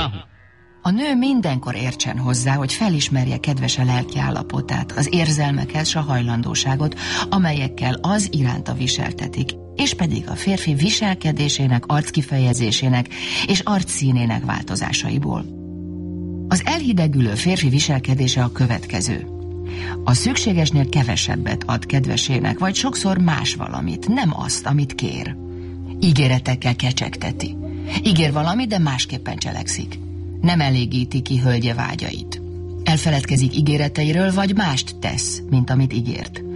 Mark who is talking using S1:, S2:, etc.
S1: A nő mindenkor értsen hozzá, hogy felismerje kedvese lelki állapotát, az érzelmeket s a hajlandóságot, amelyekkel az iránta viseltetik, és pedig a férfi viselkedésének, arckifejezésének és arcszínének változásaiból. Az elhidegülő férfi viselkedése a következő. A szükségesnél kevesebbet ad kedvesének, vagy sokszor más valamit, nem azt, amit kér. Ígéretekkel kecsegteti. Ígér valamit, de másképpen cselekszik. Nem elégíti ki hölgye vágyait. Elfeledkezik ígéreteiről, vagy mást tesz, mint amit ígért.